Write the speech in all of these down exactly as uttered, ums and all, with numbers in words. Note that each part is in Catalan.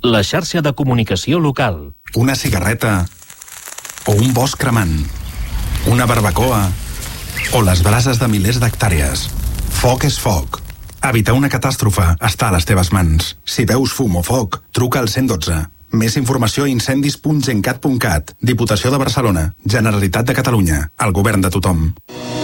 La xarxa de comunicació local. Una cigarreta o un bosc cremant. Una barbacoa o les brases de milers d'hectàrees. Foc és foc. Evitar una catàstrofe està a les teves mans. Si veus fum o foc, truca al cent dotze. Més informació a incendis punt gencat punt cat. Diputació de Barcelona. Generalitat de Catalunya. El govern de tothom.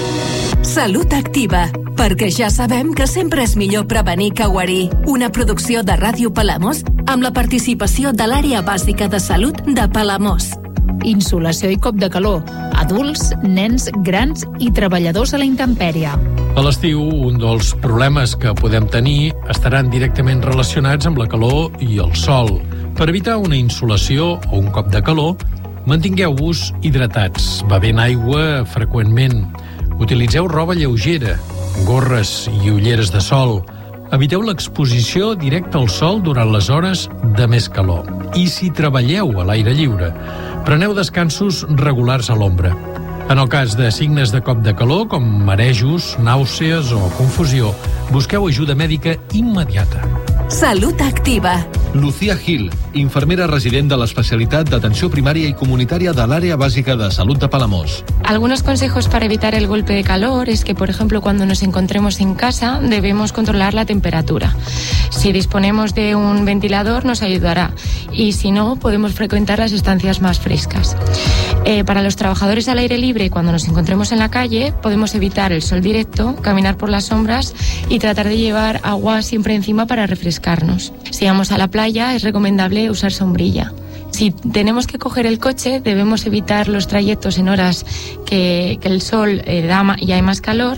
Salut Activa, perquè ja sabem que sempre és millor prevenir que guarir. Una producció de Ràdio Palamós amb la participació de l'Àrea Bàsica de Salut de Palamós. Insolació i cop de calor. Adults, nens, grans i treballadors a la intempèrie. A l'estiu, un dels problemes que podem tenir estaran directament relacionats amb la calor i el sol. Per evitar una insolació o un cop de calor, mantingueu-vos hidratats, bevent aigua freqüentment. Utilitzeu roba lleugera, gorres i ulleres de sol. Eviteu l'exposició directa al sol durant les hores de més calor. I si treballeu a l'aire lliure, preneu descansos regulars a l'ombra. En el cas de signes de cop de calor, com marejos, nàusees o confusió, busqueu ajuda mèdica immediata. Salut Activa. Lucía Gil, infermera resident de l'especialitat d'atenció primària i comunitària de l'Àrea Bàsica de Salut de Palamós. Algunos consejos para evitar el golpe de calor es que, por ejemplo, cuando nos encontremos en casa, debemos controlar la temperatura. Si disponemos de un ventilador, nos ayudará. Y si no, podemos frecuentar las estancias más frescas. Eh, para los trabajadores al aire libre, cuando nos encontremos en la calle, podemos evitar el sol directo, caminar por las sombras y tratar de llevar agua siempre encima para refrescarnos. Si vamos a la playa, es recomendable usar sombrilla. Si tenemos que coger el coche, debemos evitar los trayectos en horas que, que el sol eh, da ma- y hay más calor,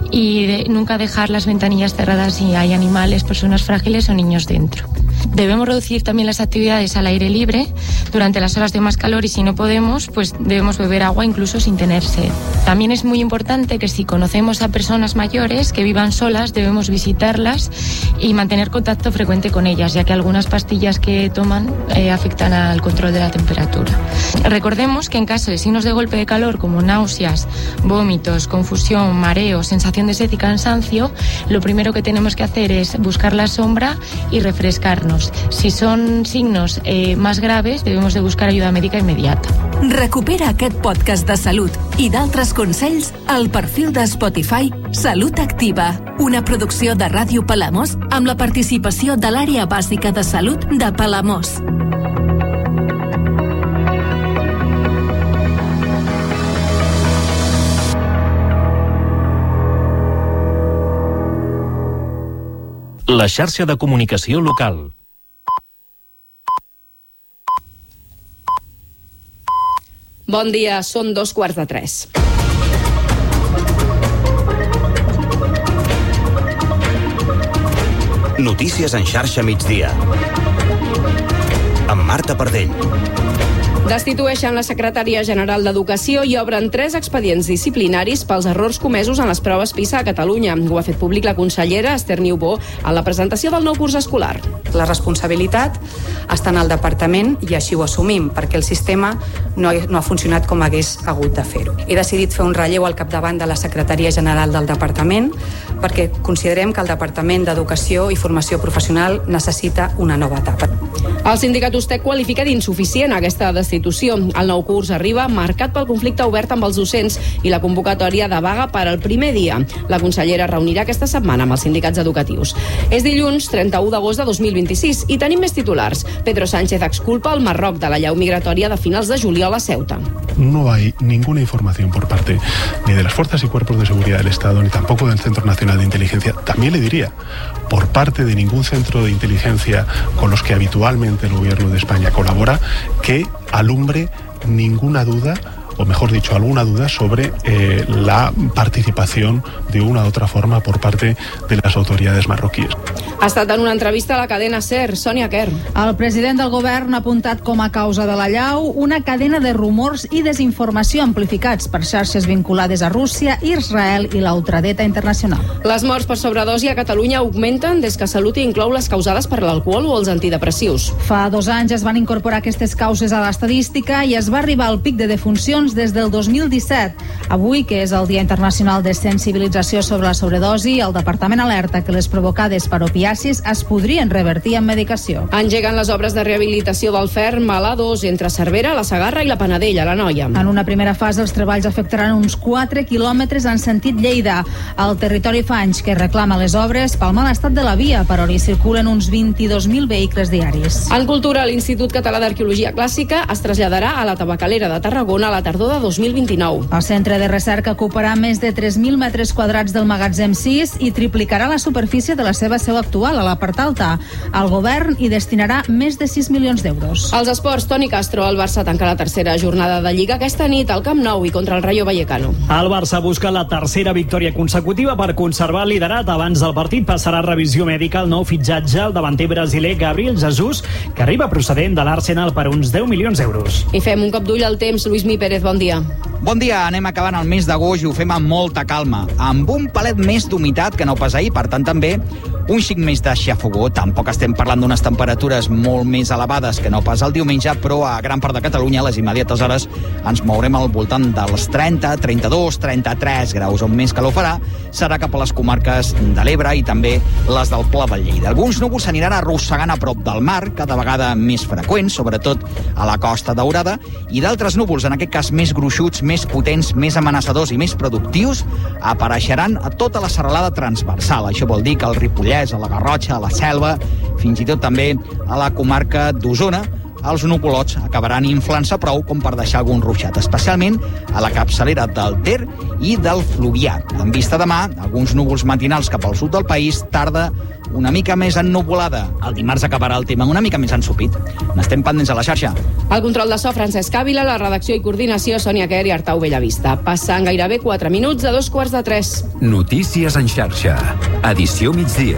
y de, nunca dejar las ventanillas cerradas si hay animales, personas frágiles o niños dentro. Debemos reducir también las actividades al aire libre durante las horas de más calor, y si no podemos, pues debemos beber agua incluso sin tener sed. También es muy importante que si conocemos a personas mayores que vivan solas, debemos visitarlas y mantener contacto frecuente con ellas, ya que algunas pastillas que toman eh, afectan al control de la temperatura. Recordemos que en caso de signos de golpe de calor como náuseas, vómitos, confusión, mareo, sensación de sed y cansancio, lo primero que tenemos que hacer es buscar la sombra y refrescarnos. Si son signos eh, más graves, debemos de buscar ayuda médica inmediata. Recupera aquest podcast de salut i d'altres consells al perfil de Spotify Salut Activa, una producció de Ràdio Palamós amb la participació de l'Àrea Bàsica de Salut de Palamós. La xarxa de comunicació local. Bon dia, són dos quarts de tres. Notícies en xarxa migdia. Amb Marta Pardell. Destitueixen la secretària general d'Educació i obren tres expedients disciplinaris pels errors comesos en les proves PISA a Catalunya. Ho ha fet públic la consellera Esther Niubó a la presentació del nou curs escolar. La responsabilitat està en el departament i així ho assumim, perquè el sistema no ha, no ha funcionat com hagués hagut de fer-ho. He decidit fer un relleu al capdavant de la secretaria general del departament perquè considerem que el Departament d'Educació i Formació Professional necessita una nova etapa. El sindicat USTEC qualifica d'insuficient aquesta destitució. El nou curs arriba marcat pel conflicte obert amb els docents i la convocatòria de vaga per al primer dia. La consellera reunirà aquesta setmana amb els sindicats educatius. És dilluns trenta-u d'agost de dos mil vint-i-sis i tenim més titulars. Pedro Sánchez exculpa el Marroc de la llau migratòria de finals de juliol a Ceuta. No hay ninguna información por parte ni de las fuerzas y cuerpos de seguridad del Estado, ni tampoco del Centro Nacional de Inteligencia. También le diría, por parte de ningún centro de inteligencia con los que habitualmente el gobierno de España colabora, que alumbre ninguna duda, o mejor dicho, alguna duda sobre eh, la participación de una u otra forma por parte de las autoridades marroquíes. Ha estat en una entrevista a la cadena SER, Sònia Quer. El president del govern ha apuntat com a causa de la llau una cadena de rumors i desinformació amplificats per xarxes vinculades a Rússia, Israel i la ultradreta internacional. Les morts per sobredosi a Catalunya augmenten des que Salut inclou les causades per l'alcohol o els antidepressius. Fa dos anys es van incorporar aquestes causes a l'estadística i es va arribar al pic de defuncions defuncions des del dos mil disset. Avui, que és el Dia Internacional de Sensibilització sobre la Sobredosi, el Departament alerta que les provocades per opiacis es podrien revertir en medicació. Engeguen les obres de rehabilitació del ferm a l'A dos entre Cervera, la Segarra i la Panadella, la Noia. En una primera fase, els treballs afectaran uns quatre quilòmetres en sentit Lleida. El territori fa anys que reclama les obres pel mal estat de la via, per on hi circulen uns vint-i-dos mil vehicles diaris. En cultura, l'Institut Català d'Arqueologia Clàssica es traslladarà a la Tabacalera de Tarragona a la tardor de dos mil vint-i-nou. El centre de recerca ocuparà més de tres mil metres quadrats del magatzem sis i triplicarà la superfície de la seva seu actual, a la part alta. El govern hi destinarà més de sis milions d'euros. Als esports, Toni Castro, el Barça tanca la tercera jornada de Lliga aquesta nit al Camp Nou i contra el Rayo Vallecano. El Barça busca la tercera victòria consecutiva per conservar el liderat. Abans del partit passarà a revisió mèdica el nou fitxatge, el davanter brasiler Gabriel Jesus, que arriba procedent de l'Arsenal per uns deu milions d'euros. I fem un cop d'ull al temps. Lluís Mi Pérez, bon dia. Bon dia, anem acabant el mes d'agost i ho fem amb molta calma, amb un palet més d'humitat que no pas ahir, per tant també un xic més de xafogó. Tampoc estem parlant d'unes temperatures molt més elevades que no pas el diumenge, però a gran part de Catalunya a les immediates hores ens mourem al voltant dels trenta, trenta-dos, trenta-tres graus. On més calor farà serà cap a les comarques de l'Ebre i també les del Pla de Lleida. Alguns núvols s'aniran arrossegant a prop del mar, cada vegada més freqüents, sobretot a la Costa Daurada, i d'altres núvols, en aquest cas més gruixuts, més potents, més amenaçadors i més productius, apareixeran a tota la serralada transversal. Això vol dir que el Ripollès, a la Garrotxa, a la Selva, fins i tot també a la comarca d'Osona, els nuvolots acabaran inflant-se prou com per deixar algun ruixat, especialment a la capçalera del Ter i del Fluvià. En vista demà, alguns núvols matinals cap al sud del país, tarda una mica més ennuvolada. El dimarts acabarà el tema una mica més ensupit. N'estem pendents a la xarxa. El control de so, Francesc Ávila, la redacció i coordinació, Sònia Quer i Artau Bellavista. Passant gairebé quatre minuts a dos quarts de tres. Notícies en xarxa. Edició migdia.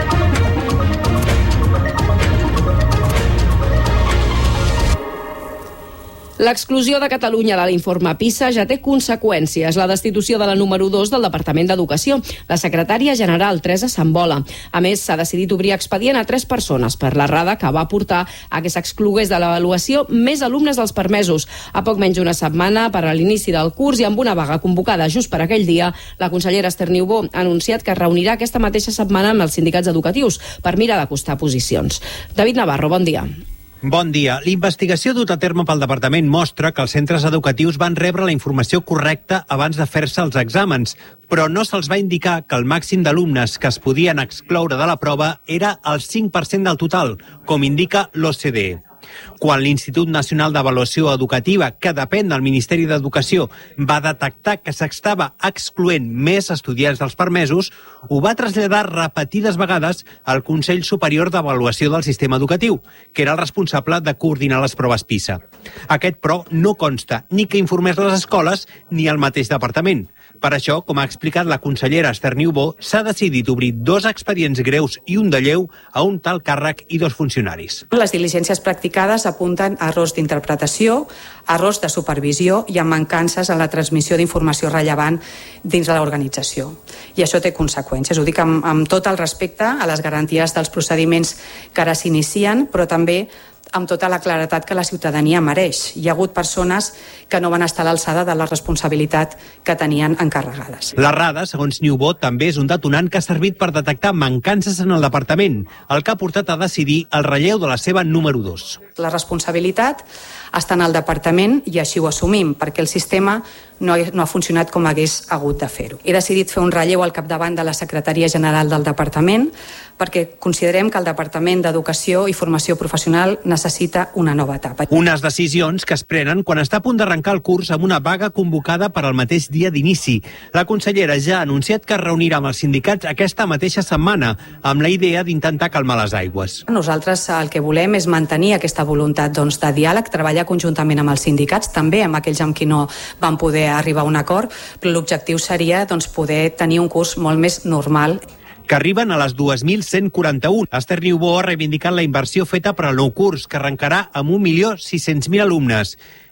L'exclusió de Catalunya de l'informe PISA ja té conseqüències. La destitució de la número dos del Departament d'Educació, la secretària general Teresa Sambola. A més, s'ha decidit obrir expedient a tres persones per l'errada que va portar a que s'exclogués de l'avaluació més alumnes dels permesos. A poc menys d'una setmana per a l'inici del curs i amb una vaga convocada just per aquell dia, la consellera Esther Niubó ha anunciat que es reunirà aquesta mateixa setmana amb els sindicats educatius per mirar d'acostar posicions. David Navarro, bon dia. Bon dia. L'investigació dut a terme pel departament mostra que els centres educatius van rebre la informació correcta abans de fer-se els exàmens, però no se'ls va indicar que el màxim d'alumnes que es podien excloure de la prova era el cinc per cent del total, com indica l'O C D E. Quan l'Institut Nacional d'Avaluació Educativa, que depèn del Ministeri d'Educació, va detectar que s'estava excloent més estudiants dels permesos, ho va traslladar repetides vegades al Consell Superior d'Avaluació del Sistema Educatiu, que era el responsable de coordinar les proves PISA. Aquest, però, no consta ni que informés les escoles ni el mateix departament. Per això, com ha explicat la consellera Esther Niubó, s'ha decidit obrir dos expedients greus i un de lleu a un tal càrrec i dos funcionaris. Les diligències practicades apunten a errors d'interpretació, errors de supervisió i a mancances en la transmissió d'informació rellevant dins de l'organització. I això té conseqüències. Ho dic amb, amb tot el respecte a les garanties dels procediments que ara s'inicien, però també amb tota la claretat que la ciutadania mereix. Hi ha hagut persones que no van estar a l'alçada de la responsabilitat que tenien encarregades. L'errada, segons Niubó, també és un detonant que ha servit per detectar mancances en el departament, el que ha portat a decidir el relleu de la seva número dos. La responsabilitat està en el departament i així ho assumim, perquè el sistema no ha, no ha funcionat com hagués hagut de fer-ho. He decidit fer un relleu al capdavant de la Secretaria General del Departament perquè considerem que el Departament d'Educació i Formació Professional necessita una nova etapa. Unes decisions que es prenen quan està a punt d'arrencar el curs amb una vaga convocada per al mateix dia d'inici. La consellera ja ha anunciat que es reunirà amb els sindicats aquesta mateixa setmana, amb la idea d'intentar calmar les aigües. Nosaltres el que volem és mantenir aquesta voluntat doncs, de diàleg, treballar conjuntament amb els sindicats, també amb aquells amb qui no van poder arribar a un acord, però l'objectiu seria doncs, poder tenir un curs molt més normal. Que arriben a les dos mil cent quaranta-un. Esther Niubó ha reivindicat la inversió feta per al nou curs, que arrencarà amb un milió sis-cents mil alumnes.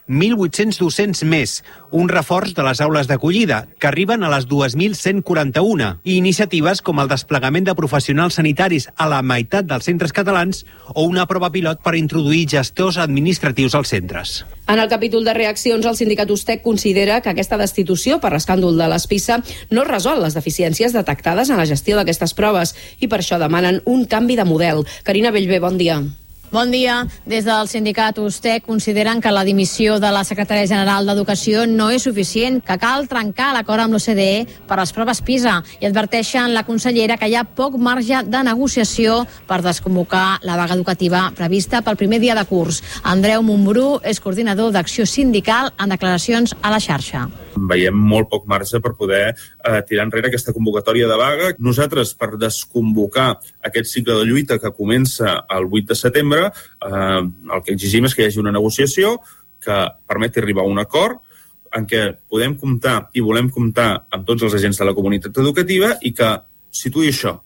mil vuit-cents docents més, un reforç de les aules d'acollida, que arriben a les dos mil cent quaranta-un, i iniciatives com el desplegament de professionals sanitaris a la meitat dels centres catalans o una prova pilot per introduir gestors administratius als centres. En el capítol de reaccions, el sindicat Ustec considera que aquesta destitució per l'escàndol de les PISA no resol les deficiències detectades en la gestió d'aquestes proves i per això demanen un canvi de model. Carina Bellver, bon dia. Bon dia. Des del sindicat Ustec consideren que la dimissió de la secretària general d'Educació no és suficient, que cal trencar l'acord amb l'O C D E per les proves PISA i adverteixen la consellera que hi ha poc marge de negociació per desconvocar la vaga educativa prevista pel primer dia de curs. Andreu Montbrú és coordinador d'Acció Sindical en declaracions a la xarxa. Veiem molt poc marge per poder eh, tirar enrere aquesta convocatòria de vaga. Nosaltres, per desconvocar aquest cicle de lluita que comença el vuit de setembre, eh, el que exigim és que hi hagi una negociació que permeti arribar a un acord en què podem comptar i volem comptar amb tots els agents de la comunitat educativa i que situï això,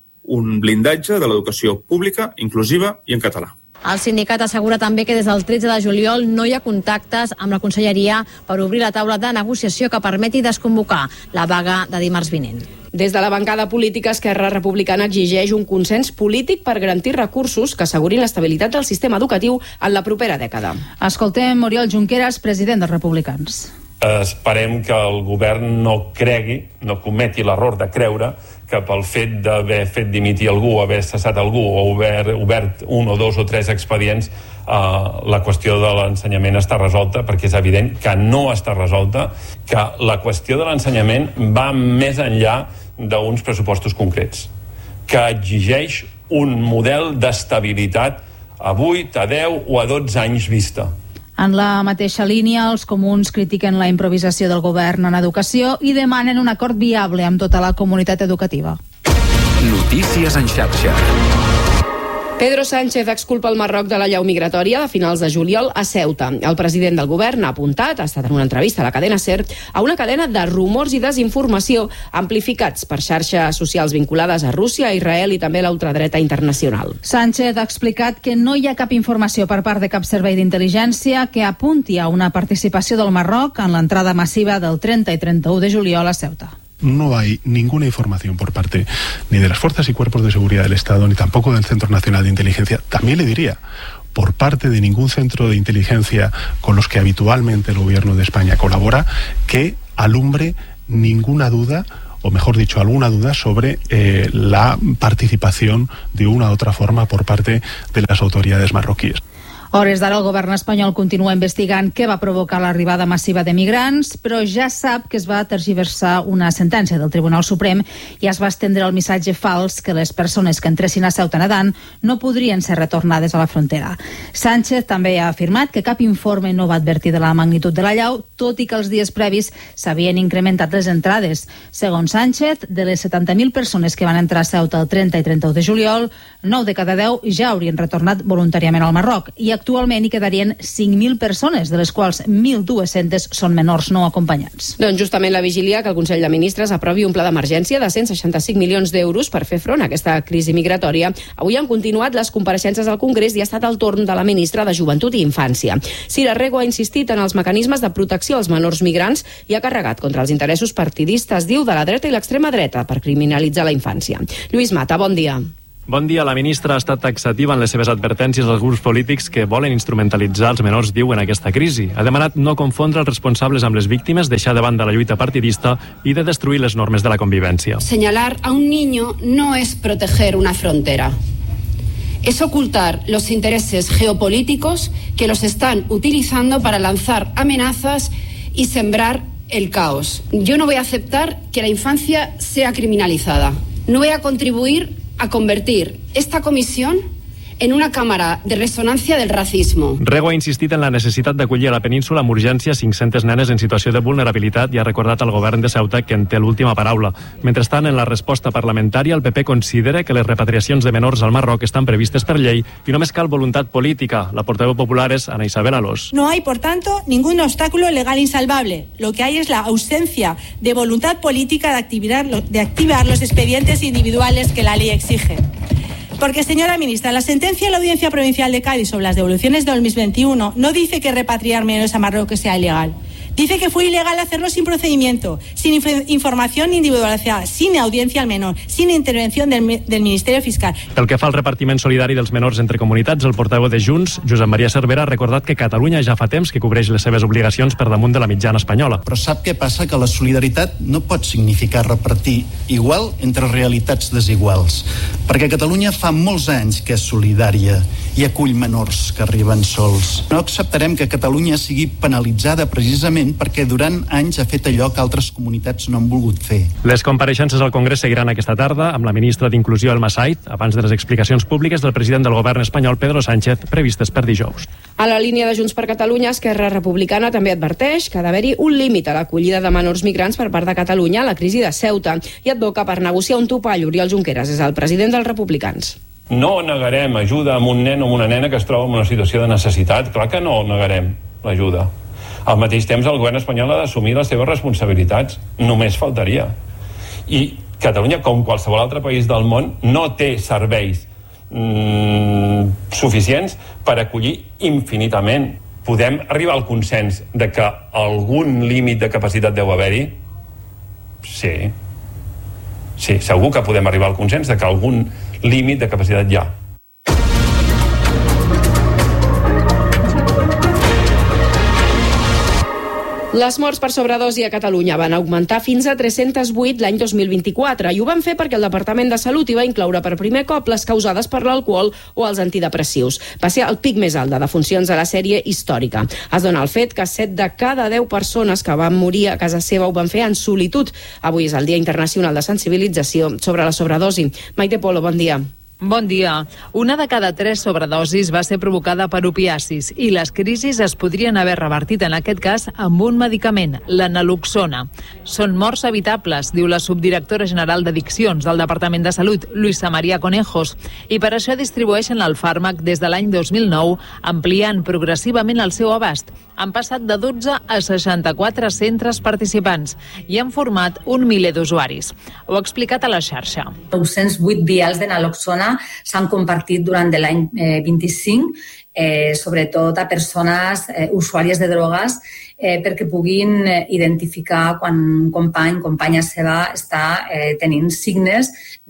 un blindatge de l'educació pública, inclusiva i en català. El sindicat assegura també que des del tretze de juliol no hi ha contactes amb la conselleria per obrir la taula de negociació que permeti desconvocar la vaga de dimarts vinent. Des de la bancada política, Esquerra Republicana exigeix un consens polític per garantir recursos que assegurin l'estabilitat del sistema educatiu en la propera dècada. Escoltem Oriol Junqueras, president dels Republicans. Esperem que el govern no cregui, no cometi l'error de creure que pel fet d'haver fet dimitir algú, haver cessat algú o obert, obert un o dos o tres expedients, eh, la qüestió de l'ensenyament està resolta, perquè és evident que no està resolta, que la qüestió de l'ensenyament va més enllà d'uns pressupostos concrets, que exigeix un model d'estabilitat a vuit, a deu o a dotze anys vista. En la mateixa línia, els comuns critiquen la improvisació del govern en educació i demanen un acord viable amb tota la comunitat educativa. Notícies en xarxa. Pedro Sánchez exculpa el Marroc de la llau migratòria de finals de juliol a Ceuta. El president del govern ha apuntat, ha estat en una entrevista a la cadena SER, a una cadena de rumors i desinformació amplificats per xarxes socials vinculades a Rússia, a Israel i també a la ultradreta internacional. Sánchez ha explicat que no hi ha cap informació per part de cap servei d'intel·ligència que apunti a una participació del Marroc en l'entrada massiva del trenta i trenta-u de juliol a Ceuta. No hay ninguna información por parte ni de las fuerzas y cuerpos de seguridad del Estado, ni tampoco del Centro Nacional de Inteligencia. También le diría, por parte de ningún centro de inteligencia con los que habitualmente el gobierno de España colabora, que alumbre ninguna duda, o mejor dicho, alguna duda sobre eh, la participación de una u otra forma por parte de las autoridades marroquíes. A hores d'ara, el govern espanyol continua investigant què va provocar l'arribada massiva de migrants, però ja sap que es va tergiversar una sentència del Tribunal Suprem i es va estendre el missatge fals que les persones que entressin a Ceuta nedant no podrien ser retornades a la frontera. Sánchez també ha afirmat que cap informe no va advertir de la magnitud de la llau, tot i que els dies previs s'havien incrementat les entrades. Segons Sánchez, de les setanta mil persones que van entrar a Ceuta el trenta i trenta-u de juliol, nou de cada deu ja haurien retornat voluntàriament al Marroc i actualment hi quedarien cinc mil persones, de les quals mil dues-centes són menors no acompanyats. Doncs justament la vigília que el Consell de Ministres aprovi un pla d'emergència de cent seixanta-cinc milions d'euros per fer front a aquesta crisi migratòria. Avui han continuat les compareixences al Congrés i ha estat el torn de la ministra de Joventut i Infància. Cira Rego ha insistit en els mecanismes de protecció als menors migrants i ha carregat contra els interessos partidistes, diu, de la dreta i l'extrema dreta per criminalitzar la infància. Lluís Mata, bon dia. Bon dia. La ministra ha estat taxativa en les seves advertències als grups polítics que volen instrumentalitzar els menors, diu, en aquesta crisi. Ha demanat no confondre els responsables amb les víctimes, deixar de banda la lluita partidista i de destruir les normes de la convivència. Señalar a un niño no es proteger una frontera. Es ocultar los intereses geopolíticos que los están utilizando para lanzar amenazas y sembrar el caos. Yo no voy a aceptar que la infancia sea criminalizada. No voy a contribuir a convertir esta comisión en una càmera de ressonància del racismo. Rego ha insistit en la necessitat d'acollir a la península amb urgència cinc-centes nenes en situació de vulnerabilitat i ha recordat al govern de Ceuta que en té l'última paraula. Mentrestant, en la resposta parlamentària, el P P considera que les repatriacions de menors al Marroc estan previstes per llei i només cal voluntat política. La portaveu popular és Ana Isabel Alós. No hay, por tanto, ningún obstáculo legal insalvable. Lo que hay es la ausencia de voluntad política de activar, de activar los expedientes individuales que la ley exige. Porque, señora ministra, la sentencia de la Audiencia Provincial de Cádiz sobre las devoluciones de dos mil veintiuno no dice que repatriar menores a Marruecos sea ilegal. Dice que fue ilegal hacerlo sin procedimiento, sin inf- información individualizada, sin audiencia al menor, sin intervención del, del Ministerio Fiscal. Pel que fa al repartiment solidari dels menors entre comunitats, el portaveu de Junts, Josep Maria Cervera, ha recordat que Catalunya ja fa temps que cobreix les seves obligacions per damunt de la mitjana espanyola. Però sap què passa? Que la solidaritat no pot significar repartir igual entre realitats desiguals. Perquè Catalunya fa molts anys que és solidària i acull menors que arriben sols. No acceptarem que Catalunya sigui penalitzada precisament perquè durant anys ha fet allò que altres comunitats no han volgut fer. Les compareixences al Congrés seguiran aquesta tarda amb la ministra d'Inclusió, Elma Said, abans de les explicacions públiques del president del govern espanyol, Pedro Sánchez, previstes per dijous. A la línia de Junts per Catalunya, Esquerra Republicana també adverteix que ha d'haver-hi un límit a l'acollida de menors migrants per part de Catalunya a la crisi de Ceuta i advoca per negociar un topall. Oriol Junqueras és el president dels republicans. No negarem ajuda a un nen o una nena que es troba en una situació de necessitat. Clar que no negarem l'ajuda. Al mateix temps, el govern espanyol ha d'assumir les seves responsabilitats. Només faltaria. I Catalunya, com qualsevol altre país del món, no té serveis mm, suficients per acollir infinitament. Podem arribar al consens de que algun límit de capacitat deu haver-hi? Sí. Sí, segur que podem arribar al consens de que algun límit de capacitat hi ha. Les morts per sobredosi a Catalunya van augmentar fins a tres-cents vuit l'any dos mil vint-i-quatre i ho van fer perquè el Departament de Salut hi va incloure per primer cop les causades per l'alcohol o els antidepressius. Va ser el pic més alt de defuncions a la sèrie històrica. Es dona el fet que set de cada deu persones que van morir a casa seva ho van fer en solitud. Avui és el Dia Internacional de Sensibilització sobre la sobredosi. Maite Polo, bon dia. Bon dia. Una de cada tres sobredosis va ser provocada per opiacis i les crisis es podrien haver revertit en aquest cas amb un medicament, la naloxona. Són morts evitables, diu la subdirectora general d'Addiccions del Departament de Salut, Luisa María Conejos, i per això distribueixen el fàrmac des de l'any dos mil nou, ampliant progressivament el seu abast. Han passat de dotze a seixanta-quatre centres participants i han format un miler d'usuaris. Ho ha explicat a la xarxa. nou-cents vuit vials de naloxona s'han compartit durant l'any eh, vint-i-cinc, eh, sobretot a persones eh, usuàries de drogues, eh, perquè puguin eh, identificar quan un company, companya seva està eh, tenint signes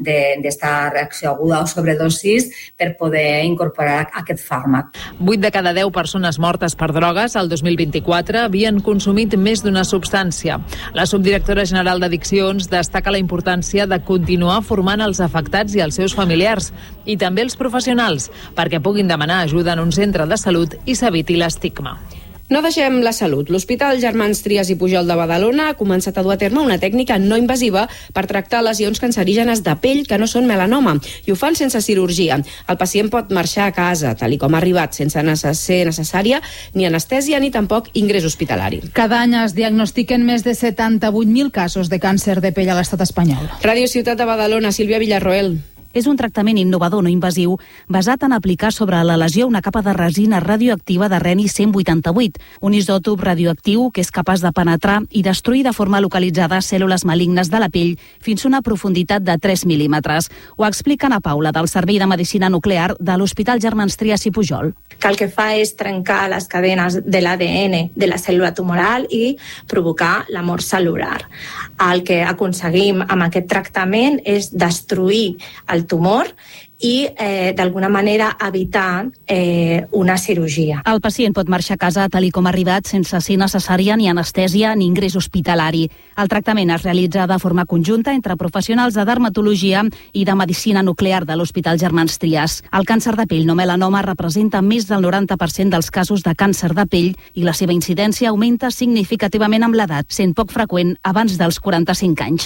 d'esta reacció aguda o sobredosis per poder incorporar aquest fàrmac. vuit de cada deu persones mortes per drogues al dos mil vint-i-quatre havien consumit més d'una substància. La subdirectora general d'Addiccions destaca la importància de continuar formant els afectats i els seus familiars i també els professionals perquè puguin demanar ajuda en un centre de salut i s'eviti l'estigma. No deixem la salut. L'Hospital Germans Trias i Pujol de Badalona ha començat a dur a terme una tècnica no invasiva per tractar lesions cancerígenes de pell que no són melanoma i ho fan sense cirurgia. El pacient pot marxar a casa, tal i com ha arribat, sense ser necessària ni anestèsia ni tampoc ingrés hospitalari. Cada any es diagnostiquen més de setanta-vuit mil casos de càncer de pell a l'estat espanyol. Ràdio Ciutat de Badalona, Sílvia Villarroel. És un tractament innovador no invasiu basat en aplicar sobre la lesió una capa de resina radioactiva de reni cent vuitanta-vuit, un isòtop radioactiu que és capaç de penetrar i destruir de forma localitzada cèl·lules malignes de la pell fins a una profunditat de tres mil·límetres. Ho explica Ana Paula, del Servei de Medicina Nuclear de l'Hospital Germans Trias i Pujol. Que el que fa és trencar les cadenes de l'A D N de la cèl·lula tumoral i provocar la mort cel·lular. El que aconseguim amb aquest tractament és destruir el tumor i, eh, d'alguna manera, evitar eh, una cirurgia. El pacient pot marxar a casa tal i com ha arribat sense ser necessària ni anestèsia ni ingrés hospitalari. El tractament es realitza de forma conjunta entre professionals de dermatologia i de medicina nuclear de l'Hospital Germans Trias. El càncer de pell no melanoma representa més del noranta per cent dels casos de càncer de pell i la seva incidència augmenta significativament amb l'edat, sent poc freqüent abans dels quaranta-cinc anys.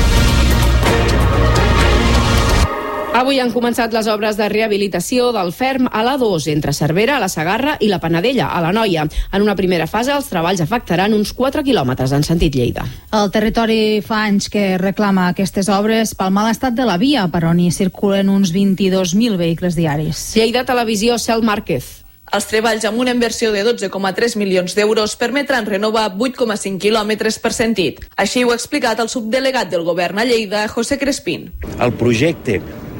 Avui han començat les obres de rehabilitació del ferm a l'A dos, entre Cervera, la Segarra i la Panadella, a la Noia. En una primera fase, els treballs afectaran uns quatre quilòmetres en sentit Lleida. El territori fa anys que reclama aquestes obres pel mal estat de la via, per on hi circulen uns vint-i-dos mil vehicles diaris. Lleida Televisió, Cel Márquez. Els treballs amb una inversió de dotze coma tres milions d'euros permetran renovar vuit coma cinc quilòmetres per sentit. Així ho ha explicat el subdelegat del govern a Lleida, José Crespín. El projecte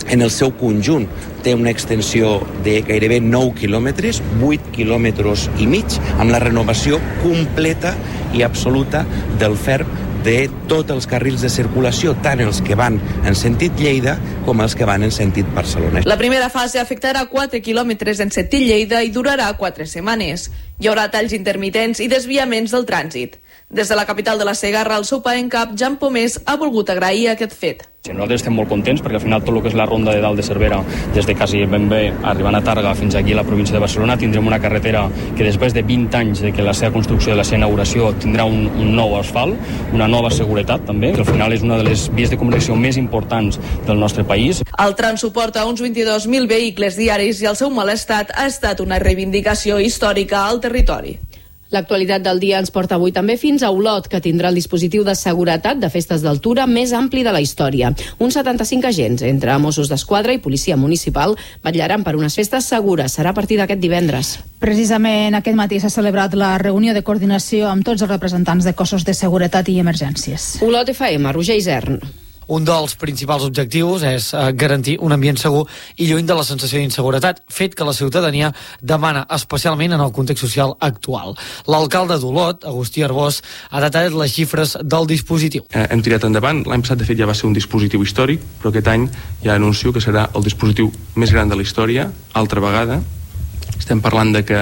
en el seu conjunt té una extensió de gairebé nou quilòmetres, vuit quilòmetres i mig, amb la renovació completa i absoluta del ferm de tots els carrils de circulació, tant els que van en sentit Lleida com els que van en sentit Barcelona. La primera fase afectarà quatre quilòmetres en sentit Lleida i durarà quatre setmanes. Hi haurà talls intermitents i desviaments del trànsit. Des de la capital de la Segarra, el seu parent cap, Jan Pomés, ha volgut agrair aquest fet. Sí, nosaltres estem molt contents perquè al final tot el que és la ronda de dalt de Cervera, des de quasi ben bé arribant a Tàrrega fins aquí a la província de Barcelona, tindrem una carretera que després de vint anys de que la seva construcció, de la seva inauguració, tindrà un, un nou asfalt, una nova seguretat també, que al final és una de les vies de comunicació més importants del nostre país. El tram suporta uns vint-i-dos mil vehicles diaris i el seu mal estat ha estat una reivindicació històrica al territori. L'actualitat del dia ens porta avui també fins a Olot, que tindrà el dispositiu de seguretat de festes d'altura més ampli de la història. Uns setanta-cinc agents, entre Mossos d'Esquadra i Policia Municipal, vetllaran per unes festes segures. Serà a partir d'aquest divendres. Precisament aquest matí s'ha celebrat la reunió de coordinació amb tots els representants de cossos de seguretat i emergències. Olot F M, Roger Isern. Un dels principals objectius és eh, garantir un ambient segur i lluny de la sensació d'inseguretat, fet que la ciutadania demana especialment en el context social actual. L'alcalde d'Olot, Agustí Arbós, ha detallat les xifres del dispositiu. Eh, hem tirat endavant, l'any passat de fet ja va ser un dispositiu històric, però aquest any ja anuncio que serà el dispositiu més gran de la història, altra vegada. Estem parlant de que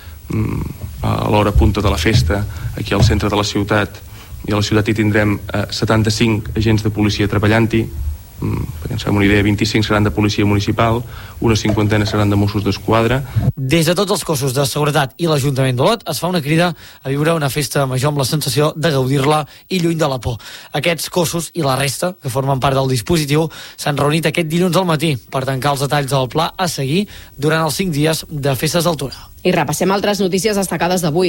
mm, a l'hora punta de la festa, aquí al centre de la ciutat, i a la ciutat hi tindrem eh, setanta-cinc agents de policia treballant-hi, mm, perquè ens fem una idea, vint-i-cinc seran de policia municipal, una cinquantena seran de Mossos d'Esquadra. Des de tots els cossos de seguretat i l'Ajuntament d'Olot es fa una crida a viure una festa major amb la sensació de gaudir-la i lluny de la por. Aquests cossos i la resta, que formen part del dispositiu, s'han reunit aquest dilluns al matí per tancar els detalls del pla a seguir durant els cinc dies de festes d'altura. I repassem altres notícies destacades d'avui.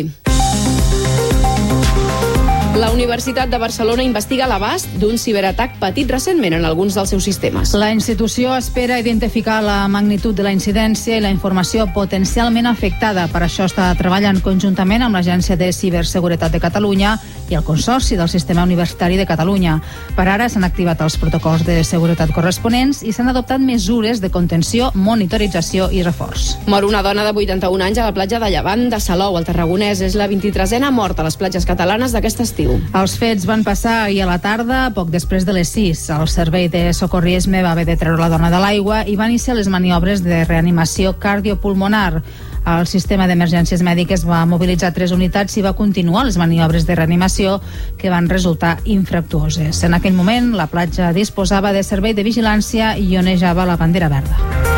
La Universitat de Barcelona investiga l'abast d'un ciberatac patit recentment en alguns dels seus sistemes. La institució espera identificar la magnitud de la incidència i la informació potencialment afectada. Per això està treballant conjuntament amb l'Agència de Ciberseguretat de Catalunya i el Consorci del Sistema Universitari de Catalunya. Per ara s'han activat els protocols de seguretat corresponents i s'han adoptat mesures de contenció, monitorització i reforç. Mor una dona de vuitanta-un anys a la platja de Llevant de Salou, al Tarragonès. És la vint-i-tresena mort a les platges catalanes d'aquest estiu. Els fets van passar ahir a la tarda, poc després de les sis. El servei de socorrisme va haver de treure la dona de l'aigua i va iniciar les maniobres de reanimació cardiopulmonar. El sistema d'emergències mèdiques va mobilitzar tres unitats i va continuar les maniobres de reanimació que van resultar infructuoses. En aquell moment, la platja disposava de servei de vigilància i onejava la bandera verda.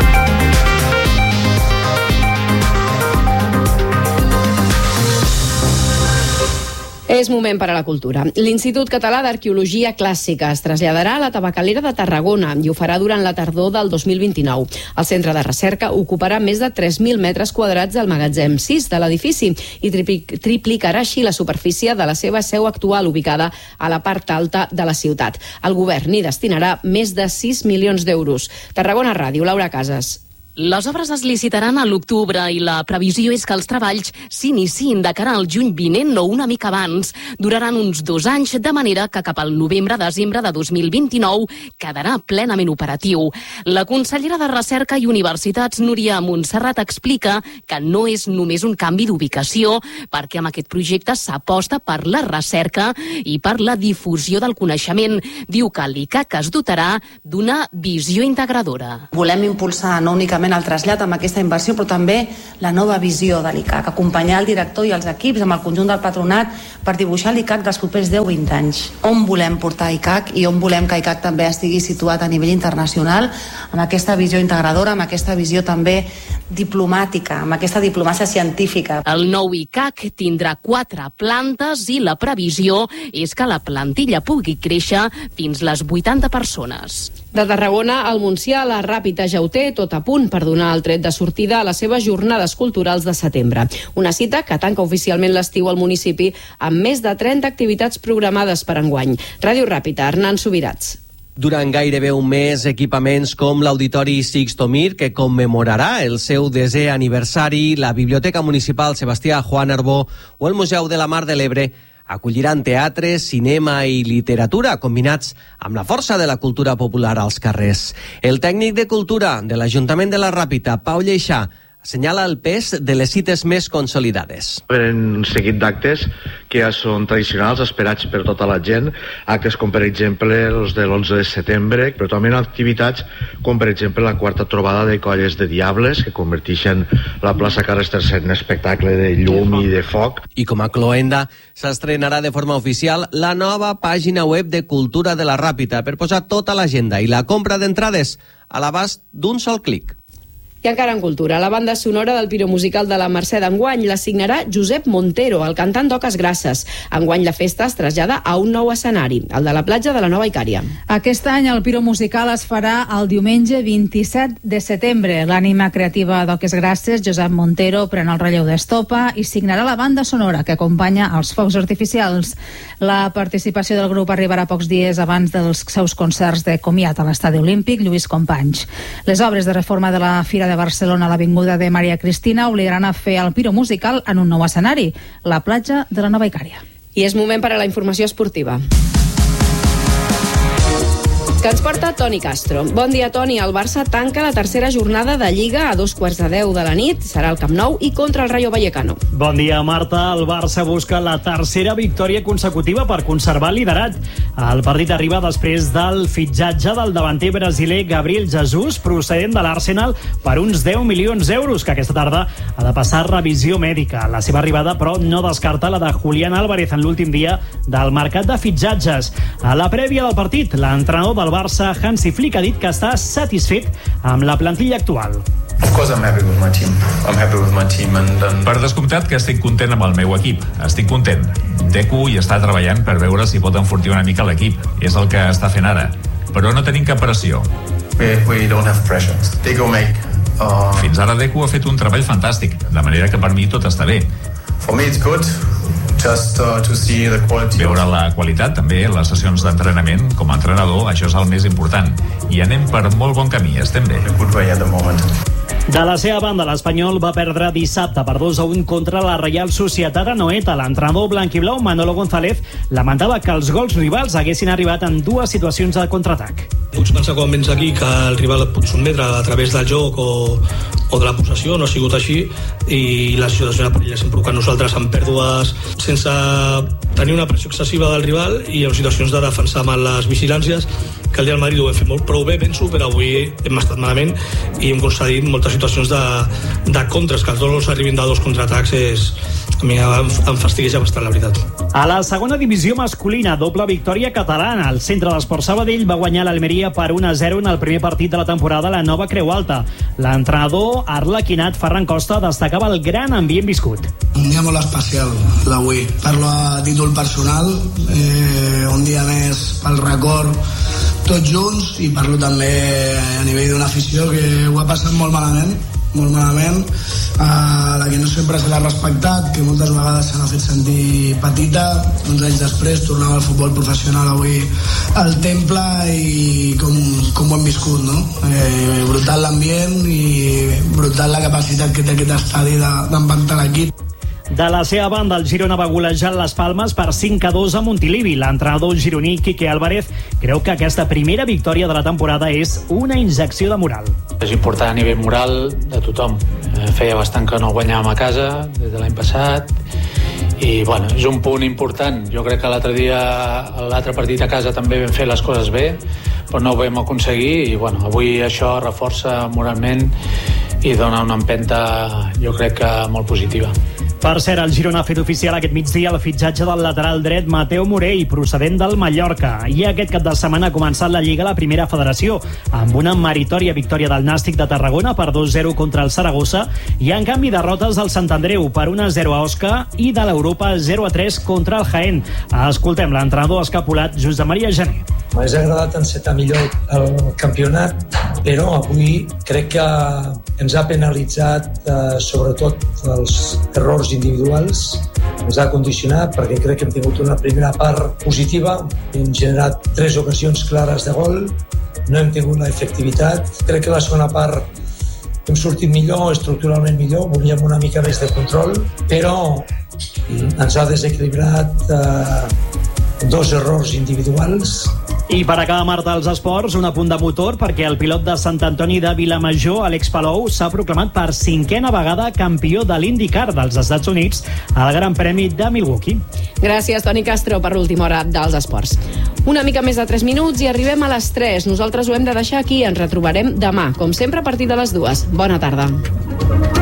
És moment per a la cultura. L'Institut Català d'Arqueologia Clàssica es traslladarà a la Tabacalera de Tarragona i ho farà durant la tardor del dos mil vint-i-nou. El centre de recerca ocuparà més de tres mil metres quadrats al magatzem sis de l'edifici i triplicarà així la superfície de la seva seu actual, ubicada a la part alta de la ciutat. El govern hi destinarà més de sis milions d'euros. Tarragona Ràdio, Laura Casas. Les obres es licitaran a l'octubre i la previsió és que els treballs s'iniciïn de cara al juny vinent o una mica abans. Duraran uns dos anys, de manera que cap al novembre-desembre de dos mil vint-i-nou quedarà plenament operatiu. La consellera de Recerca i Universitats, Núria Montserrat, explica que no és només un canvi d'ubicació, perquè amb aquest projecte s'aposta per la recerca i per la difusió del coneixement. Diu que l'I C A C es dotarà d'una visió integradora. Volem impulsar no únicament el trasllat amb aquesta inversió, però també la nova visió de l'I C A C, acompanyar el director i els equips amb el conjunt del patronat per dibuixar l'I C A C dels propers deu a vint anys. On volem portar I C A C i on volem que I C A C també estigui situat a nivell internacional, amb aquesta visió integradora, amb aquesta visió també diplomàtica, amb aquesta diplomàcia científica. El nou I C A C tindrà quatre plantes i la previsió és que la plantilla pugui créixer fins les vuitanta persones. De Tarragona al Montsià, la Ràpita ja ho té tot a punt per donar el tret de sortida a les seves jornades culturals de setembre. Una cita que tanca oficialment l'estiu al municipi amb més de trenta activitats programades per enguany. Ràdio Ràpita, Hernán Subirats. Durant gairebé un mes, equipaments com l'Auditori Sixto Mir, que commemorarà el seu desè aniversari, la Biblioteca Municipal Sebastià Juan Arbó o el Museu de la Mar de l'Ebre acolliran teatre, cinema i literatura, combinats amb la força de la cultura popular als carrers. El tècnic de cultura de l'Ajuntament de la Ràpita, Pau Lleixà, assenyala el pes de les cites més consolidades. Un seguit d'actes que ja són tradicionals, esperats per tota la gent, actes com per exemple els de l'onze de setembre, però també activitats com per exemple la quarta trobada de colles de diables, que converteixen la plaça Carles tercer en espectacle de llum i de foc. I com a cloenda, s'estrenarà de forma oficial la nova pàgina web de Cultura de la Ràpita per posar tota l'agenda i la compra d'entrades a l'abast d'un sol clic. I encara en cultura, la banda sonora del piromusical de la Mercè d'enguany la signarà Josep Montero, el cantant d'Oques Grasses. Enguany la festa es trasllada a un nou escenari, el de la platja de la Nova Icària. Aquest any el piromusical es farà el diumenge vint-i-set de setembre. L'ànima creativa d'Oques Grasses, Josep Montero, pren el relleu d'Estopa i signarà la banda sonora que acompanya els focs artificials. La participació del grup arribarà pocs dies abans dels seus concerts de comiat a l'Estadi Olímpic Lluís Companys. Les obres de reforma de la Fira de Barcelona a l'Avinguda de Maria Cristina obligaran a fer el piro musical en un nou escenari, la platja de la Nova Icària. I és moment per a la informació esportiva, que ens porta Toni Castro. Bon dia, Toni. El Barça tanca la tercera jornada de Lliga a dos quarts de deu de la nit. Serà al Camp Nou i contra el Rayo Vallecano. Bon dia, Marta. El Barça busca la tercera victòria consecutiva per conservar el liderat. El partit arriba després del fitxatge del davanter brasiler Gabriel Jesus, procedent de l'Arsenal, per uns deu milions d'euros, que aquesta tarda ha de passar revisió mèdica. La seva arribada, però, no descarta la de Julián Álvarez en l'últim dia del mercat de fitxatges. A la prèvia del partit, l'entrenador del Barça, Hansi Flick, ha dit que està satisfet amb la plantilla actual. Of course I'm happy with my team. I'm happy with my team and, and... Per descomptat que estic content amb el meu equip. Estic content. Deco hi està treballant per veure si pot enfortir una mica l'equip. És el que està fent ara. Però no tenim cap pressió. We, we don't have pressure. Deco make... Uh... Fins ara Deco ha fet un treball fantàstic, de manera que per mi tot està bé. For me it's good. Just uh, to see the quality. Veure la qualitat també, les sessions d'entrenament com a entrenador, això és el més important. I anem per molt bon camí, estem bé. A good way at the moment. De la seva banda, l'Espanyol va perdre dissabte per dos a un contra la Reial Societat Anoeta. L'entrenador blanquiblau, Manolo González, lamentava que els gols rivals haguessin arribat en dues situacions de contraatac. Pots pensar quan vens aquí que el rival et pot sotmetre a través del joc o, o de la possessió, no ha sigut així, i la situació de perill s'ha provocat nosaltres amb pèrdues sense tenir una pressió excessiva del rival i en situacions de defensar mal les vigilàncies, que el dia del Madrid ho hem fet molt prou bé, penso, però avui hem estat malament i hem concedit moltes situacions de, de contres, que els dos arribin de dos contraatacs és, a mi em, em fastigueja bastant, la veritat. A la segona divisió masculina, doble victòria catalana. El Centre d'Esport Sabadell va guanyar l'Almeria per un a zero en el primer partit de la temporada a la Nova Creu Alta. L'entrenador arlequinat Ferran Costa destacava el gran ambient viscut. Un dia molt especial, l'avui. Parlo a títol personal, eh, un dia més pel record, tots junts, i parlo també a nivell d'una afició que ho ha passat molt malament, molt malament, a la que no sempre se l'ha respectat, que moltes vegades se n'ha fet sentir petita. Uns anys després tornava al futbol professional avui al Temple i com, com ho hem viscut, no? Eh, brutal l'ambient i brutal la capacitat que té aquest estadi d'empantar l'equip. De la seva banda, el Girona va golejar les Palmes per cinc a dos a Montilivi. L'entrenador gironí Quique Álvarez creu que aquesta primera victòria de la temporada és una injecció de moral. És important a nivell moral de tothom. Feia bastant que no guanyàvem a casa des de l'any passat i bueno, és un punt important. Jo crec que l'altre dia, l'altre partit a casa també vam fer les coses bé, però no ho vam aconseguir i bueno, avui això reforça moralment i dona una empenta, jo crec que molt positiva. Per cert, el Girona ha fet oficial aquest migdia el fitxatge del lateral dret Mateu Morell, procedent del Mallorca. I aquest cap de setmana ha començat la Lliga a la Primera Federació, amb una meritòria victòria del Nàstic de Tarragona per dos a zero contra el Saragossa i, en canvi, derrotes del Sant Andreu per un a zero a Osca i de l'Europa zero a tres contra el Jaén. Escoltem l'entrenador escapulat Josep Maria Gené. M'hagués agradat encetar millor el campionat, però avui crec que ens ha penalitzat eh, sobretot els errors individuals, ens ha condicionat perquè crec que hem tingut una primera part positiva, hem generat tres ocasions clares de gol, no hem tingut l'efectivitat. Crec que la segona part hem sortit millor, estructuralment millor, volíem una mica més de control, però ens ha desequilibrat eh, dos errors individuals. I per acabar, Marta, als esports, un apunt de motor perquè el pilot de Sant Antoni de Vilamajor, Àlex Palou, s'ha proclamat per cinquena vegada campió de l'IndyCar dels Estats Units al Gran Premi de Milwaukee. Gràcies, Toni Castro, per l'última hora dels esports. Una mica més de tres minuts i arribem a les tres. Nosaltres ho hem de deixar aquí. Ens retrobarem demà, com sempre, a partir de les dues. Bona tarda.